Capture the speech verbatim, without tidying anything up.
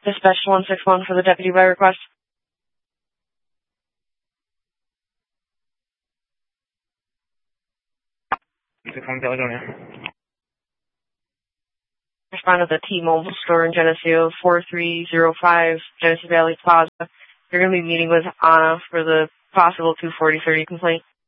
Dispatch one six one for the deputy by request. six one Caledonia. Respond to the T-Mobile store in Geneseo, four three zero five Genesee Valley Plaza. You're going to be meeting with Anna for the possible two forty thirty complaint.